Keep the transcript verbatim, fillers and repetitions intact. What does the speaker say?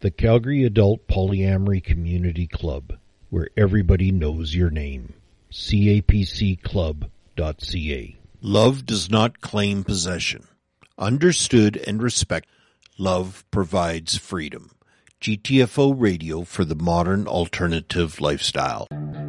The Calgary Adult Polyamory Community Club, where everybody knows your name. C A P C club dot C A. Love does not claim possession. Understood and respected, love provides freedom. G T F O Radio for the modern alternative lifestyle.